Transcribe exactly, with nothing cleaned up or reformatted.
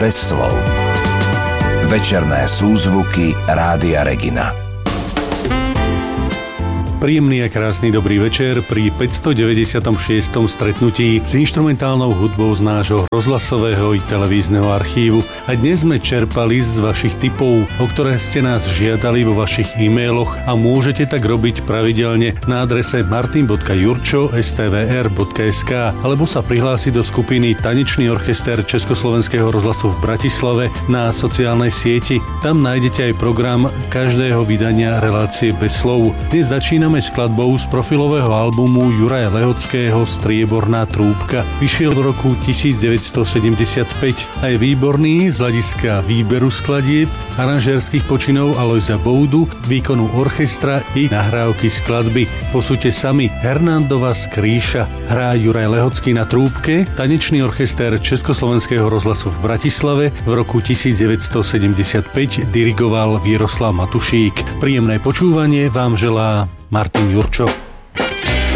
bez slov. Večerné súzvuky Rádia Regina. Príjemný a krásny dobrý večer pri päťstodeväťdesiatom šiestom stretnutí s inštrumentálnou hudbou z nášho rozhlasového i televízneho archívu. A dnes sme čerpali z vašich tipov, o ktoré ste nás žiadali vo vašich e-mailoch a môžete tak robiť pravidelne na adrese martin bodka jurčo bodka es té vé er bodka es ká alebo sa prihlásiť do skupiny Tanečný orchester Československého rozhlasu v Bratislave na sociálnej sieti. Tam nájdete aj program každého vydania relácie bez slov. Dnes začíname skladbou z profilového albumu Juraja Lehockého Strieborná trúbka. Vyšiel v roku devätnásťstosedemdesiatpäť a je výborný z hľadiska výberu skladieb, aranžérskych počinov Alojza Boudu, výkonu orchestra i nahrávky skladby. Posúďte sami. Hernándova Skrýša hrá Juraj Lehocký na trúbke, Tanečný orchester Československého rozhlasu v Bratislave v roku devätnásťstosedemdesiatpäť dirigoval Výroslav Matušík. Príjemné počúvanie vám želá Martin Jurčo.